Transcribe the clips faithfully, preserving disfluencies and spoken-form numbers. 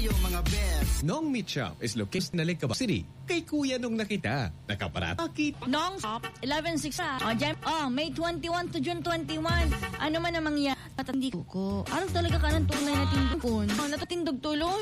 kayo mga best. Nong Meat Shop is located na Lake City. Kay Kuya nung nakita. Nakaparat. Akit. Nong Shop, eleven six. Oh, Jem, oh, May twenty-first to June twenty-first. Ano man namang yan? Tatandi ko. Ano talaga ka ng tunay na tindog? Oh, natatindog tuloy.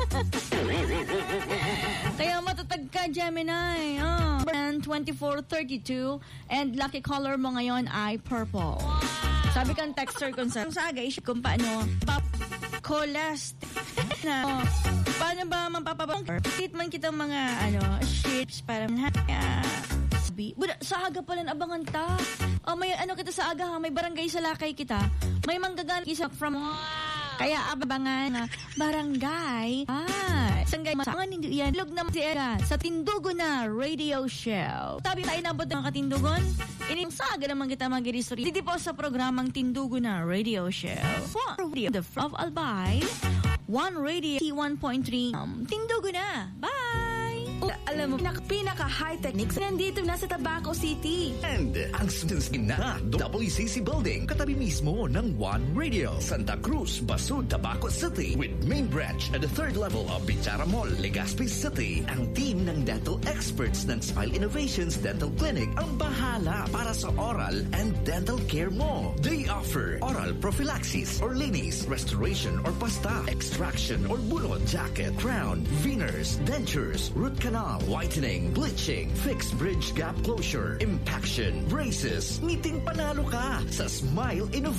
Kaya matatag ka, Gemini. Oh. Brand twenty-four thirty-two. And lucky color mo ngayon ay purple. Sabi kang texter kung sa saga, isip kung paano pap colest na oh, paano ba mapapabang treatment kitang mga ano shapes para uh, Buda, sa aga pala abangan ta. Oh, may ano kita sa aga ha, may barangay sa lakay kita. May manggagan isa from kaya abangan na barangay. Ah, sanggay masangan hindi yan. Log naman si Era sa Tindugo na Radio Show. Tabi tayo nabot ng katindugon. Ini sa aga naman kita mag-history. Dito po sa programang Tindugo na Radio Show. For Radio The of Albay, One Radio T one point three. Um, Tindugo na. Bye! Alam mo, pinaka-high techniques nandito na sa Tabaco City. And ang sunskin na W C C Building, katabi mismo ng One Radio, Santa Cruz, Basud, Tabaco City, with main branch at the third level of Bichara Mall, Legazpi City. Ang team ng dental experts ng Smile Innovations Dental Clinic ang bahala para sa oral and dental care mo. They offer oral prophylaxis or linis, restoration or pasta, extraction or bunot, jacket, crown, veneers, dentures, root canal, whitening, bleaching, fixed bridge gap closure, impaction, braces. Meeting panalo ka sa Smile Innovations.